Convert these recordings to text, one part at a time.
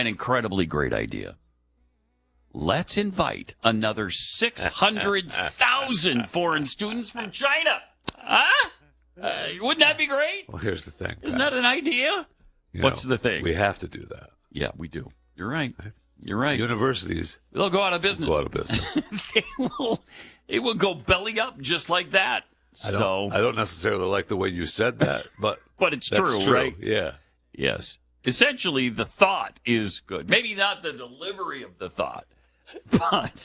an incredibly great idea. Let's invite another 600,000 foreign students from China. Huh? Wouldn't that be great? Well, here's the thing. Isn't that an idea? What's the thing? We have to do that. Yeah, we do. You're right. You're right. Universities. They'll go out of business. They will go belly up just like that. I don't necessarily like the way you said that, but it's true, right? Yeah. Yes. Essentially, the thought is good. Maybe not the delivery of the thought, but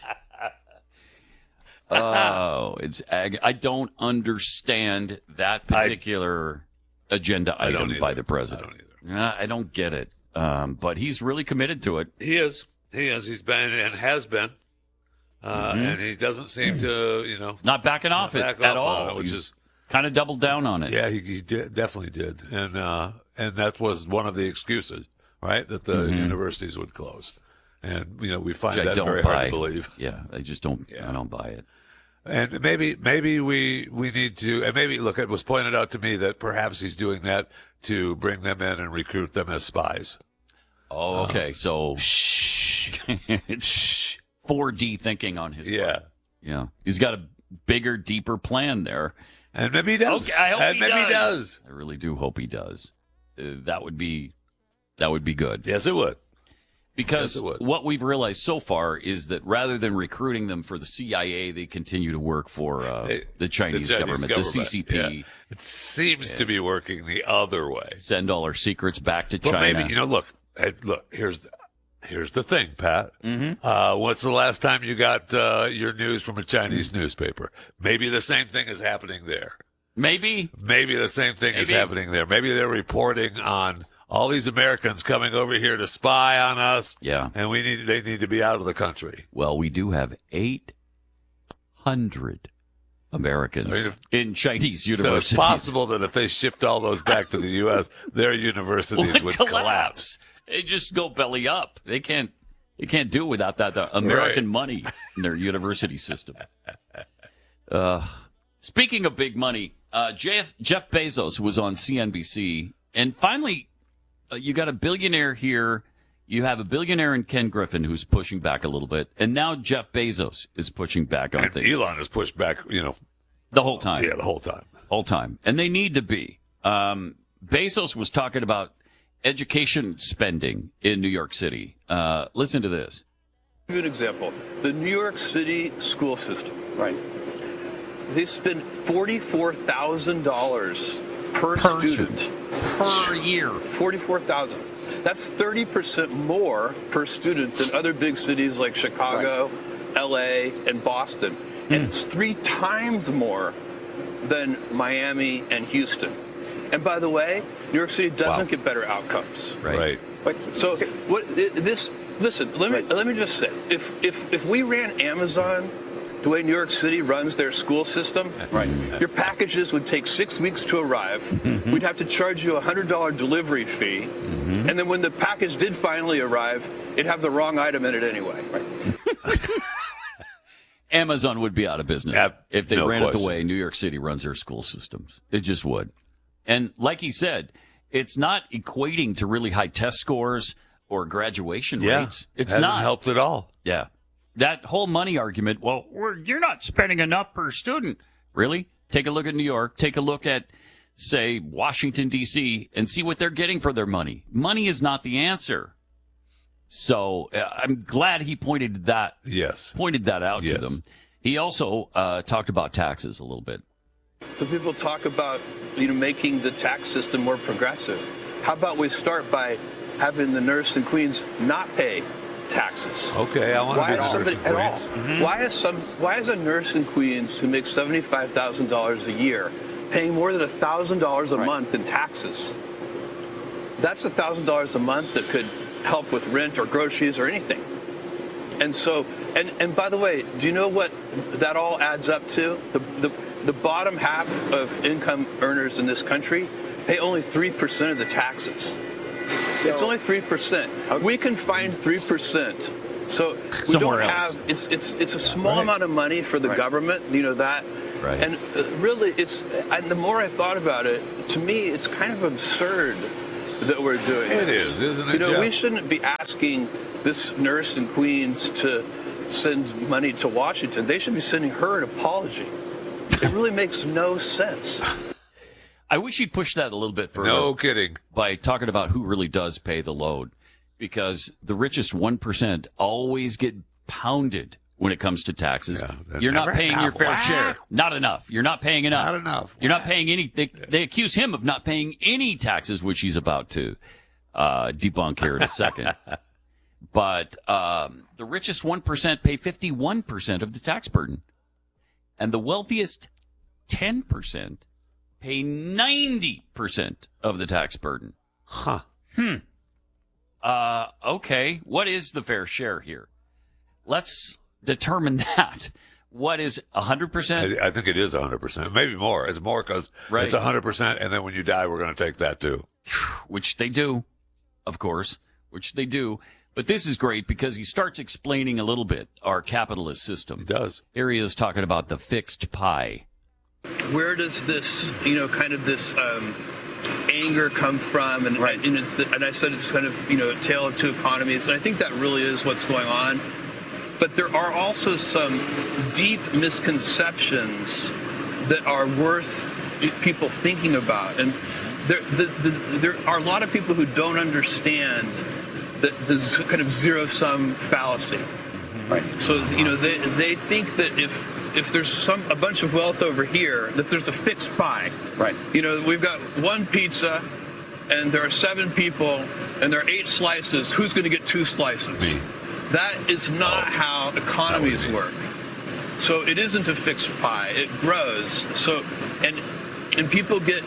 I don't understand that particular agenda item by the president. I don't either. I don't get it. But he's really committed to it. He is. He's been and has been. And he doesn't seem to, not backing off it at all. Which is kind of doubled down on it. Yeah, he definitely did. And that was one of the excuses, right? That the universities would close. And, we find that very hard to believe. Yeah, I just don't, I don't buy it. And maybe we need to, and maybe, look, it was pointed out to me that perhaps he's doing that to bring them in and recruit them as spies. Oh, okay. So, it's 4D thinking on his part. Yeah. He's got a bigger, deeper plan there. And maybe he does. Okay, I hope he does. I really do hope he does. That would be good. Yes, it would. Because what we've realized so far is that rather than recruiting them for the CIA, they continue to work for the Chinese government, the CCP. Yeah. It seems to be working the other way. Send all our secrets back to China. Maybe, look, here's the thing, Pat. Mm-hmm. What's the last time you got your news from a Chinese newspaper? Maybe the same thing is happening there. Maybe the same thing is happening there. Maybe they're reporting on all these Americans coming over here to spy on us. Yeah. And they need to be out of the country. Well, we do have 800 Americans in Chinese universities. So it's possible that if they shipped all those back to the U.S., their universities would collapse. They just go belly up. They can't do it without the American money in their university system. Speaking of big money, Jeff Bezos was on CNBC, and finally, you got a billionaire here. You have a billionaire in Ken Griffin who's pushing back a little bit, and now Jeff Bezos is pushing back on things. Elon has pushed back, the whole time. Yeah, the whole time. And they need to be. Bezos was talking about education spending in New York City. Listen to this. I'll give you an example. The New York City school system. Right. They spend $44,000 per student. Per year. $44,000. That's 30% more per student than other big cities like Chicago, LA, and Boston. And it's 3 times more than Miami and Houston. And by the way, New York City doesn't get better outcomes. Right. So listen, let me just say, if we ran Amazon the way New York City runs their school system, your packages would take 6 weeks to arrive. Mm-hmm. We'd have to charge you a $100 delivery fee. Mm-hmm. And then when the package did finally arrive, it'd have the wrong item in it anyway. Amazon would be out of business if they ran it the way New York City runs their school systems. It just would. And like he said, it's not equating to really high test scores or graduation rates. It hasn't helped at all. Yeah. That whole money argument, well, you're not spending enough per student. Really? Take a look at New York. Take a look at, say, Washington, D.C., and see what they're getting for their money. Money is not the answer. So I'm glad he pointed that out to them. He also talked about taxes a little bit. So people talk about, making the tax system more progressive. How about we start by having the nurse in Queens not pay taxes? Okay, I want to be a nurse in Queens. Mm-hmm. Why is a nurse in Queens who makes $75,000 a year paying more than $1,000 a month in taxes? That's $1,000 a month that could help with rent or groceries or anything. And so, and by the way, do you know what that all adds up to? The bottom half of income earners in this country pay only 3% of the taxes. It's only 3%. We can find 3%. So we somewhere don't else. have. It's a small amount of money for the government. That. Right. And really, and the more I thought about it, to me, it's kind of absurd that we're doing It this. is, isn't it, You know, Jeff? we shouldn't be asking this nurse in Queens to send money to Washington. They should be sending her an apology. It really makes no sense. I wish he'd push that a little bit further. No kidding. By talking about who really does pay the load, because the richest 1% always get pounded when it comes to taxes. Yeah, You're not never paying your enough. fair Wow. share. Not enough. You're not paying enough. Not enough. You're not paying any. They accuse him of not paying any taxes, which he's about to debunk here in a second. But the richest 1% pay 51% of the tax burden, and the wealthiest 10% pay 90% of the tax burden. Huh. Okay, what is the fair share here? Let's determine that. What is 100%? I think it is 100%. Maybe more. It's more because Right. it's 100%, and then when you die, we're going to take that too. Which they do, of course, which they do. But this is great because he starts explaining a little bit our capitalist system. It does. Here he is talking about the fixed pie. Where does this, kind of this anger come from? And I said it's kind of, a tale of two economies, and I think that really is what's going on. But there are also some deep misconceptions that are worth people thinking about, and there are a lot of people who don't understand that this kind of zero-sum fallacy. Right. So they think that if there's a bunch of wealth over here, that there's a fixed pie. Right. We've got one pizza, and there are 7 people, and there are 8 slices. Who's going to get 2 slices? Me. That is not how economies work. So it isn't a fixed pie. It grows. So and people get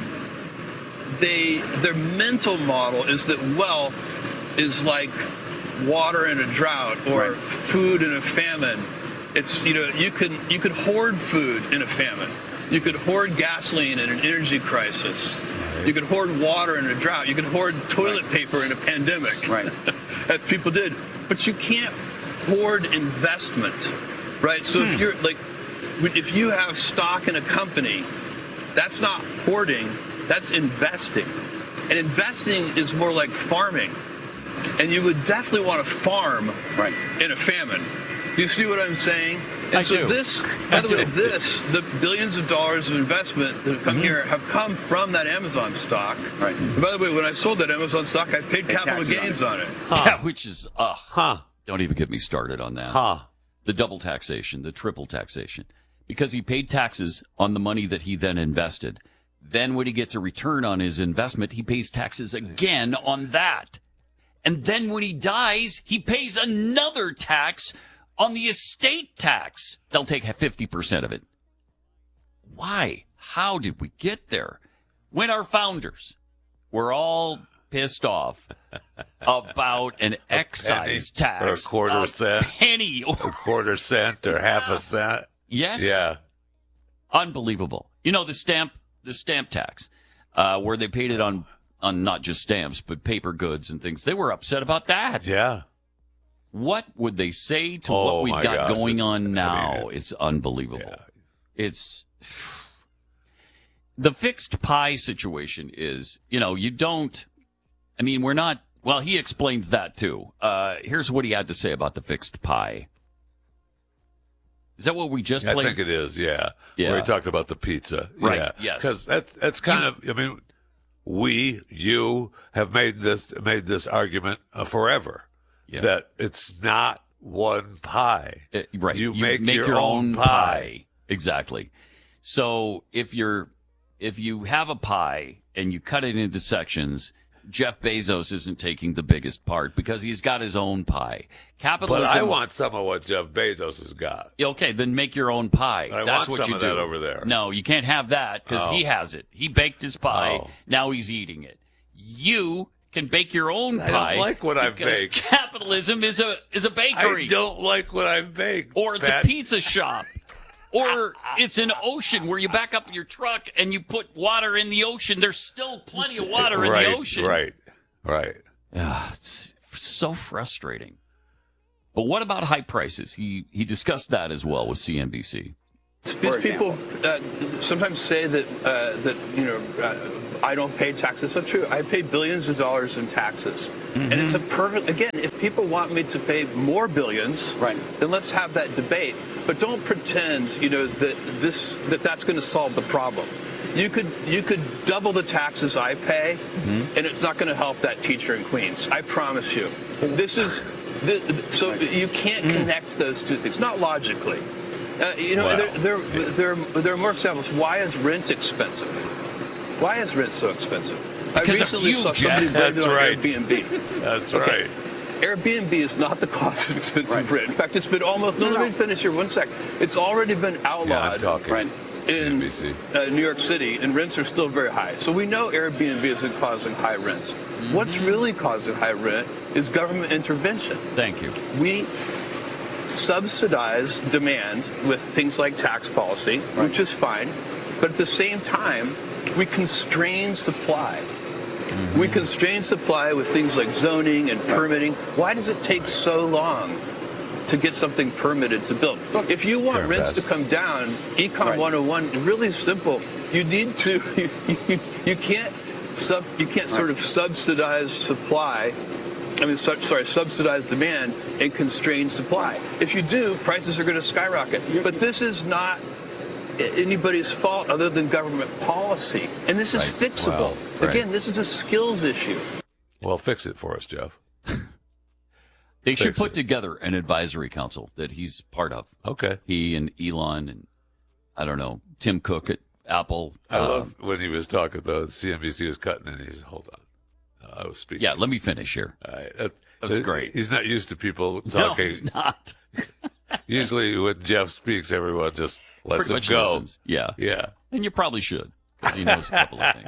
their mental model is that wealth is like water in a drought or food in a famine. It's you could hoard food in a famine. You could hoard gasoline in an energy crisis. You could hoard water in a drought. You could hoard toilet paper in a pandemic. Right. As people did. But you can't hoard investment. Right? So if you're if you have stock in a company, that's not hoarding, that's investing. And investing is more like farming. And you would definitely want to farm in a famine. Do you see what I'm saying? And I so do. by the way, the billions of dollars of investment that have come here have come from that Amazon stock. Right. And by the way, when I sold that Amazon stock, I paid capital taxes on gains it. on it. Yeah, which is, Huh. don't even get me started on that. Huh. The double taxation, the triple taxation, because he paid taxes on the money that he then invested. Then when he gets a return on his investment, he pays taxes again on that. And then when he dies, he pays another tax on the estate tax. They'll take 50% of it. Why? How did we get there? When our founders were all pissed off about an excise tax. Or a quarter cent. Penny. A quarter cent or half a cent. Yes. Yeah. Unbelievable. The stamp tax, where they paid it on not just stamps, but paper goods and things. They were upset about that. Yeah. What would they say to Oh, what we've my got gosh. going on now? I mean, It's unbelievable. Yeah. It's the fixed pie situation is, you don't, we're not, well, he explains that too. Here's what he had to say about the fixed pie. Is that what we just I played? think it is, yeah. Yeah. Where he talked about the pizza. Right, Yeah. yes. Because that's kind of, you have made this argument forever. Yeah. That it's not one pie. Right. You make your own pie. Exactly. So if you have a pie and you cut it into sections, Jeff Bezos isn't taking the biggest part because he's got his own pie. Capitalism. But I want some of what Jeff Bezos has got. Okay, then make your own pie. I That's want what some you of do. that over there. No, you can't have that because he has it. He baked his pie. Oh. Now he's eating it. You can bake your own I pie. don't like what I've because baked. Capitalism is a bakery. I don't like what I've baked. Or it's Pat. a pizza shop. Or it's an ocean where you back up your truck and you put water in the ocean. There's still plenty of water in the ocean. Right. It's so frustrating. But what about high prices? He discussed that as well with CNBC. These people sometimes say that I don't pay taxes. That's true. I pay billions of dollars in taxes. And it's a perfect, again, if people want me to pay more billions, then let's have that debate. But don't pretend, that that's going to solve the problem. You could double the taxes I pay, and it's not going to help that teacher in Queens. I promise you. So you can't connect those two things, not logically. There are more examples. Why is rent expensive? Why is rent so expensive? Because I recently saw somebody blame it on Airbnb. That's Okay. right. Airbnb is not the cause of expensive rent. In fact, it's been almost. Let me finish here 1 sec. It's already been outlawed. In New York City, and rents are still very high. So we know Airbnb isn't causing high rents. What's really causing high rent is government intervention. Thank you. We subsidize demand with things like tax policy, which is fine, but at the same time, we constrain supply. We constrain supply with things like zoning and permitting. Why does it take so long to get something permitted to build? If you want rents to come down, Econ 101, really simple. You need to, you can't sort of subsidize supply. Subsidize demand and constrain supply. If you do, prices are going to skyrocket. But this is not anybody's fault other than government policy. And this is fixable. Again, this is a skills issue. Well, fix it for us, Jeff. They should put together an advisory council that he's part of. Okay. He and Elon and, I don't know, Tim Cook at Apple. I love when he was talking, though, CNBC was cutting and he's, hold on. I was speaking. Yeah, let me finish here. That's great. He's not used to people talking. No, he's not. Usually when Jeff speaks, everyone just lets him go. Listens. Yeah. Yeah. And you probably should, because he knows a couple of things.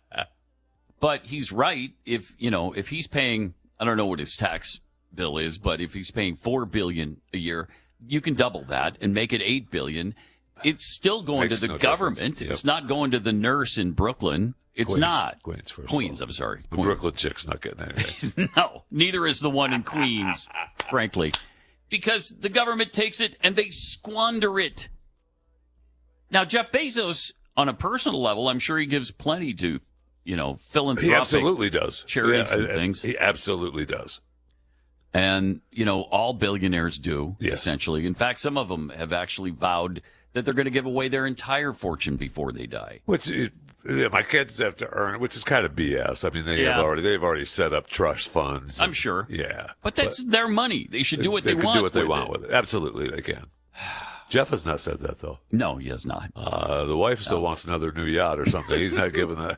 But he's right. If he's paying, I don't know what his tax bill is, but if he's paying $4 billion a year, you can double that and make it $8 billion. It's still going to the government. It's not going to the nurse in Brooklyn. It's not. Queens, I'm sorry. The Brooklyn chick's not getting anything. No, neither is the one in Queens, frankly. Because the government takes it and they squander it. Now, Jeff Bezos, on a personal level, I'm sure he gives plenty to, philanthropic He absolutely does. Charities and things. He absolutely does. And, all billionaires do, essentially. In fact, some of them have actually vowed that they're going to give away their entire fortune before they die. My kids have to earn it, which is kind of BS. I mean, they've already set up trust funds. I'm sure. Yeah. But that's their money. They should do what they want. They can do what they want with it. Absolutely, they can. Jeff has not said that, though. No, he has not. The wife still wants another new yacht or something. He's not giving that.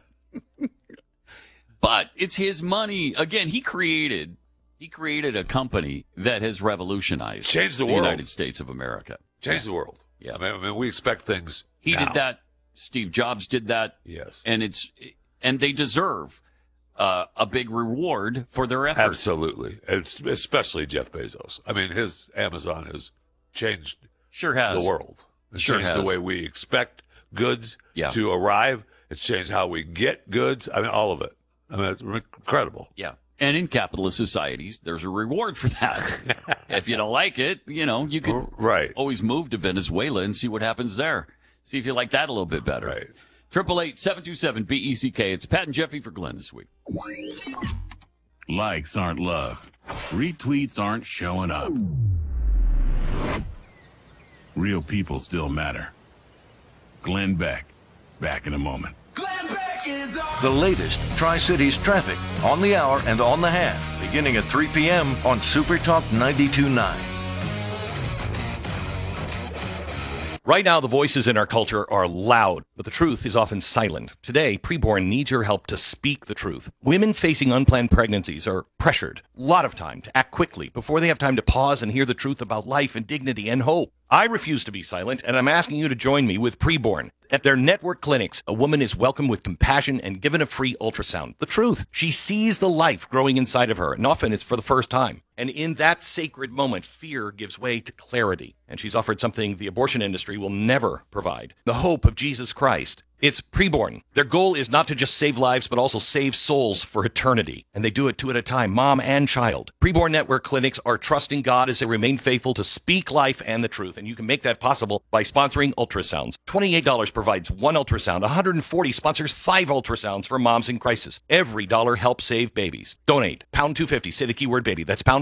But it's his money. Again, he created a company that has revolutionized Changed the world. United States of America. Changed the world. Yeah. I mean, we expect things. He now. did that. Steve Jobs did that. Yes. And they deserve a big reward for their efforts. Absolutely. Especially Jeff Bezos. I mean, his Amazon has changed the world. It's changed the way we expect goods to arrive. It's changed how we get goods. I mean, all of it. I mean, it's incredible. Yeah. And in capitalist societies, there's a reward for that. If you don't like it, you can always move to Venezuela and see what happens there. See if you like that a little bit better. Right. 888-727-BECK. It's Pat and Jeffy for Glenn this week. Likes aren't love. Retweets aren't showing up. Real people still matter. Glenn Beck. Back in a moment. Glenn Beck is on. The latest Tri-Cities traffic on the hour and on the half, beginning at 3 p.m. on Super Talk 92.9. Right now, the voices in our culture are loud, but the truth is often silent. Today, Preborn needs your help to speak the truth. Women facing unplanned pregnancies are pressured a lot of time to act quickly before they have time to pause and hear the truth about life and dignity and hope. I refuse to be silent, and I'm asking you to join me with Preborn. At their network clinics, a woman is welcomed with compassion and given a free ultrasound. The truth, she sees the life growing inside of her, and often it's for the first time. And in that sacred moment, fear gives way to clarity. And she's offered something the abortion industry will never provide: the hope of Jesus Christ. It's Preborn. Their goal is not to just save lives, but also save souls for eternity. And they do it 2 at a time, mom and child. Preborn Network clinics are trusting God as they remain faithful to speak life and the truth. And you can make that possible by sponsoring ultrasounds. $28 provides 1 ultrasound. $140 sponsors 5 ultrasounds for moms in crisis. Every dollar helps save babies. Donate. Pound 250. Say the keyword baby. That's pound